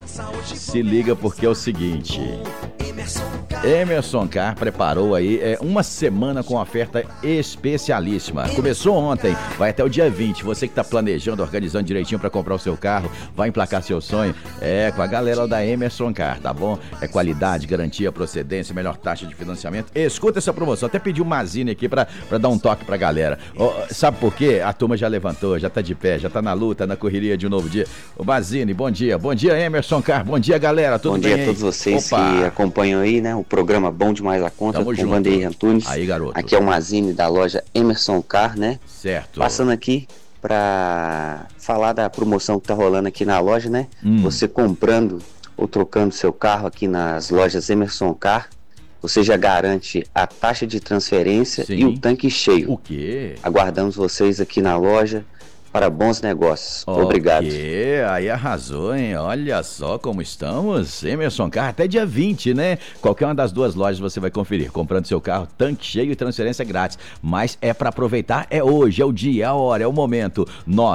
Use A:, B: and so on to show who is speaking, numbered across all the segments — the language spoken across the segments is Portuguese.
A: Se liga porque é o seguinte... Emerson Car preparou aí uma semana com oferta especialíssima. Começou ontem, vai até o dia 20. Você que tá planejando, organizando direitinho para comprar o seu carro, vai emplacar seu sonho, com a galera da Emerson Car, tá bom? É qualidade, garantia, procedência, melhor taxa de financiamento. Escuta essa promoção, até pedi o Mazini aqui pra dar um toque pra galera. Sabe por quê? A turma já levantou, já tá de pé, já tá na luta, na correria de um novo dia. O Mazini, bom dia Emerson Car, bom dia galera, tudo bem?
B: Bom dia a todos vocês que acompanham aí, né, o programa Bom Demais da Conta.
A: Tamo
B: com
A: junto.
B: o Vandeir Antunes.
A: Aí, garoto.
B: Aqui é o Mazini da loja Emerson Car, né?
A: Certo.
B: Passando aqui para falar da promoção que tá rolando aqui na loja, né? Você comprando ou trocando seu carro aqui nas lojas Emerson Car, você já garante a taxa de transferência. Sim. E o tanque cheio.
A: O quê?
B: Aguardamos vocês aqui na loja para bons negócios. Obrigado.
A: Aí arrasou, hein? Olha só como estamos. Emerson Car, até dia 20, né? Qualquer uma das duas lojas você vai conferir. Comprando seu carro, tanque cheio e transferência grátis. Mas é para aproveitar, é hoje, é o dia, é a hora, é o momento.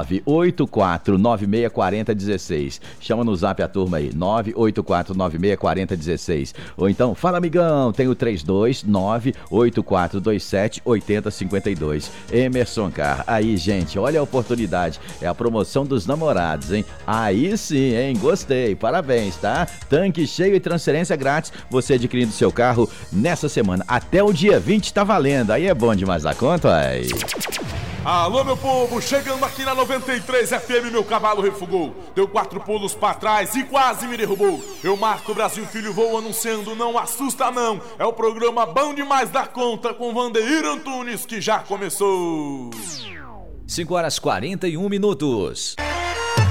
A: 984-9640-16. Chama no zap a turma aí, 984-9640-16. Ou então, fala amigão, tem o 329-8427-8052. Emerson Car, aí gente, olha a oportunidade. É a promoção dos namorados, hein? Aí sim, hein? Gostei. Parabéns, tá? Tanque cheio e transferência grátis. Você adquirindo seu carro nessa semana. Até o dia 20 tá valendo. Aí é bom demais da conta, aí.
C: Alô, meu povo, chegando aqui na 93 FM, meu cavalo refugou. Deu 4 pulos pra trás e quase me derrubou. Eu marco o Brasil, filho, vou anunciando, não assusta não. É o programa Bom Demais da Conta com Vandeir Antunes que já começou.
D: 5 horas 41 minutos.